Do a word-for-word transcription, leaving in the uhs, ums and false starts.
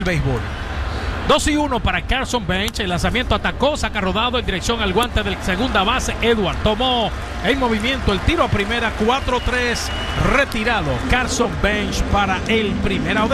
béisbol. dos y uno para Carson Bench. El lanzamiento atacó, saca rodado en dirección al guante del segunda base. Edward tomó en movimiento el tiro a primera. Cuatro tres retirado. Carson Bench para el primer out.